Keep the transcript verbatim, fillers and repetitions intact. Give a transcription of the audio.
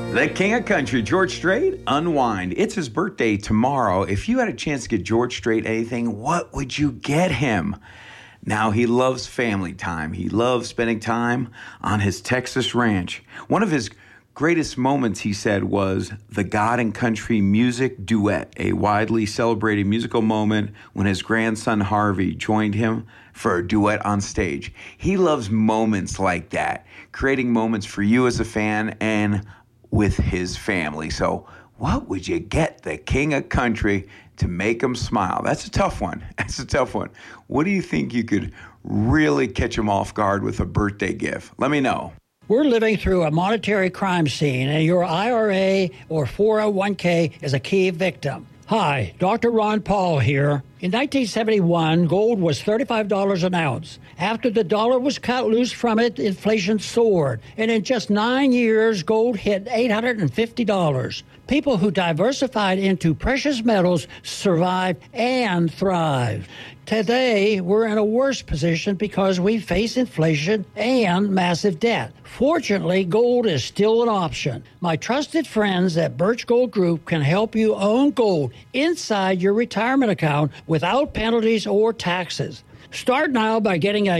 The King of Country, George Strait, Unwind. It's his birthday tomorrow. If you had a chance to get George Strait anything, what would you get him? Now, he loves family time. He loves spending time on his Texas ranch. One of his greatest moments, he said, was the God and Country music duet, a widely celebrated musical moment when his grandson Harvey joined him for a duet on stage. He loves moments like that, creating moments for you as a fan and with his family. So what would you get the King of Country to make him smile? That's a tough one. That's a tough one. What do you think you could really catch him off guard with a birthday gift? Let me know. We're living through a monetary crime scene, and your I R A or four oh one k is a key victim. Hi, Doctor Ron Paul here. In nineteen seventy-one, gold was thirty-five dollars an ounce. After the dollar was cut loose from it, inflation soared. And in just nine years, gold hit eight hundred fifty dollars. People who diversified into precious metals survived and thrived. Today, we're in a worse position because we face inflation and massive debt. Fortunately, gold is still an option. My trusted friends at Birch Gold Group can help you own gold inside your retirement account without penalties or taxes. Start now by getting a